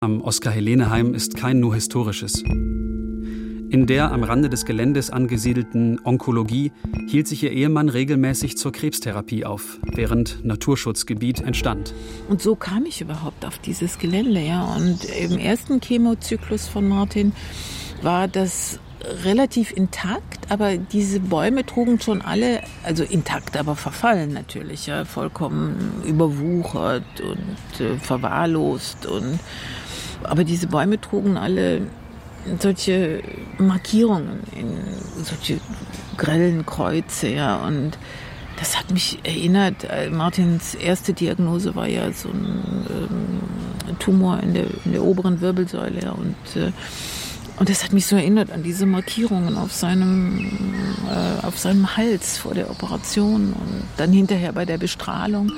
am Oskar-Helene-Heim ist kein nur historisches. In der am Rande des Geländes angesiedelten Onkologie hielt sich ihr Ehemann regelmäßig zur Krebstherapie auf, während Naturschutzgebiet entstand. Und so kam ich überhaupt auf dieses Gelände. Ja. Und im ersten Chemozyklus von Martin war das relativ intakt, aber diese Bäume trugen schon alle, also intakt, aber verfallen natürlich, ja, vollkommen überwuchert und verwahrlost. Aber diese Bäume trugen alle solche Markierungen, in solche grellen Kreuze, ja, und das hat mich erinnert, Martins erste Diagnose war ja so ein Tumor in der oberen Wirbelsäule, ja, und das hat mich so erinnert an diese Markierungen auf seinem Hals vor der Operation und dann hinterher bei der Bestrahlung.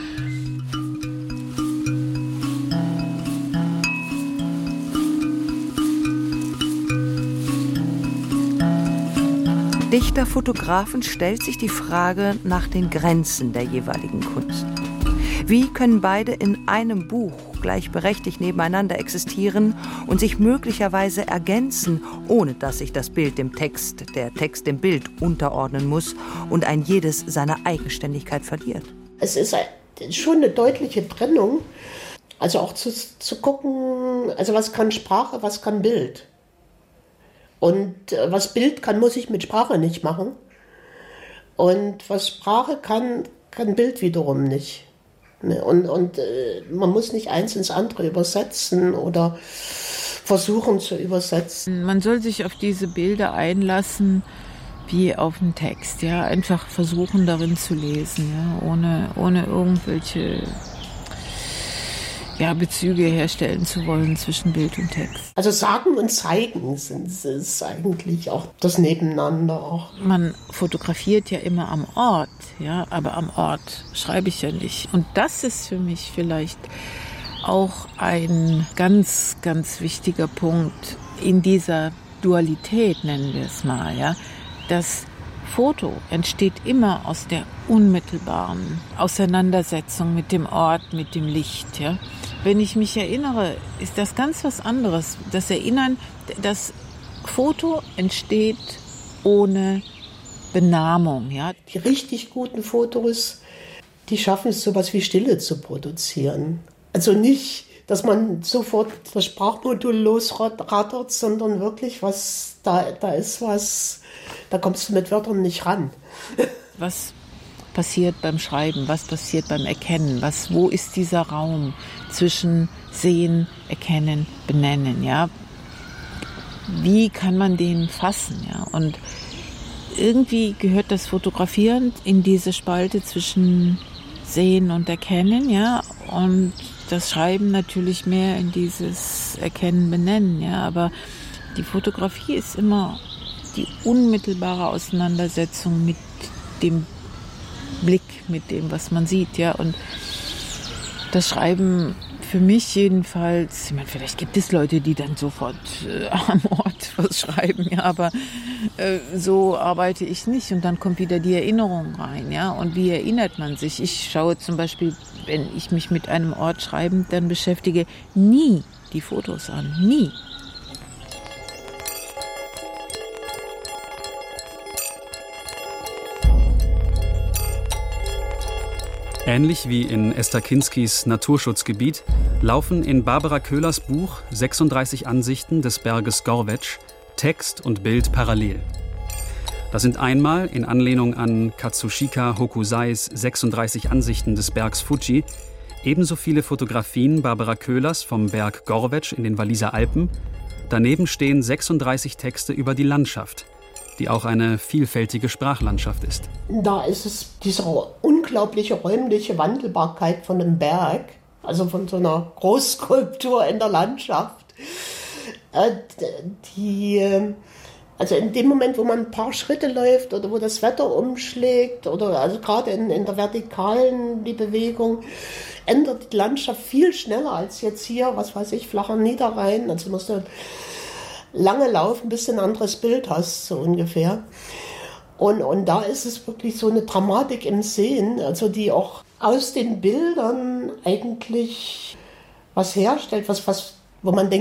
Dichter-Fotografen stellt sich die Frage nach den Grenzen der jeweiligen Kunst. Wie können beide in einem Buch gleichberechtigt nebeneinander existieren und sich möglicherweise ergänzen, ohne dass sich das Bild dem Text, der Text dem Bild unterordnen muss und ein jedes seine Eigenständigkeit verliert? Es ist schon eine deutliche Trennung, also auch zu gucken, also was kann Sprache, was kann Bild. Und was Bild kann, muss ich mit Sprache nicht machen. Und was Sprache kann Bild wiederum nicht. Und man muss nicht eins ins andere übersetzen oder versuchen zu übersetzen. Man soll sich auf diese Bilder einlassen wie auf den Text. Ja? Einfach versuchen, darin zu lesen, ja? ohne irgendwelche Bezüge herstellen zu wollen zwischen Bild und Text. Also Sagen und Zeigen ist eigentlich auch das Nebeneinander auch. Man fotografiert ja immer am Ort, ja, aber am Ort schreibe ich ja nicht. Und das ist für mich vielleicht auch ein ganz, ganz wichtiger Punkt in dieser Dualität, nennen wir es mal, ja. Das Foto entsteht immer aus der unmittelbaren Auseinandersetzung mit dem Ort, mit dem Licht, ja. Wenn ich mich erinnere, ist das ganz was anderes. Das Erinnern, das Foto entsteht ohne Benahmung. Ja. Die richtig guten Fotos, die schaffen es, sowas wie Stille zu produzieren. Also nicht, dass man sofort das Sprachmodul losrattert, sondern wirklich, da ist was, da kommst du mit Wörtern nicht ran. Was passiert beim Schreiben? Was passiert beim Erkennen? Wo ist dieser Raum zwischen Sehen, Erkennen, Benennen? Ja? Wie kann man den fassen? Ja? Und irgendwie gehört das Fotografieren in diese Spalte zwischen Sehen und Erkennen, ja, und das Schreiben natürlich mehr in dieses Erkennen, Benennen, ja, aber die Fotografie ist immer die unmittelbare Auseinandersetzung mit dem Blick, mit dem, was man sieht, ja, und das Schreiben für mich jedenfalls, ich meine, vielleicht gibt es Leute, die dann sofort am Ort was schreiben, ja, aber so arbeite ich nicht und dann kommt wieder die Erinnerung rein, ja, und wie erinnert man sich? Ich schaue zum Beispiel, wenn ich mich mit einem Ort schreibend dann beschäftige, nie die Fotos an, nie. Ähnlich wie in Esther Kinskis Naturschutzgebiet laufen in Barbara Köhlers Buch 36 Ansichten des Berges Gorvetsch Text und Bild parallel. Das sind einmal, in Anlehnung an Katsushika Hokusais 36 Ansichten des Bergs Fuji, ebenso viele Fotografien Barbara Köhlers vom Berg Gorvetsch in den Walliser Alpen. Daneben stehen 36 Texte über die Landschaft, die auch eine vielfältige Sprachlandschaft ist. Da ist es diese unglaubliche räumliche Wandelbarkeit von einem Berg, also von so einer Großskulptur in der Landschaft, also in dem Moment, wo man ein paar Schritte läuft oder wo das Wetter umschlägt oder also gerade in der Vertikalen die Bewegung, ändert die Landschaft viel schneller als jetzt hier, was weiß ich, flacher Niederrhein, also musst du lange laufen, bis du ein anderes Bild hast, so ungefähr. Und da ist es wirklich so eine Dramatik im Sehen, also die auch aus den Bildern eigentlich was herstellt, wo man denkt,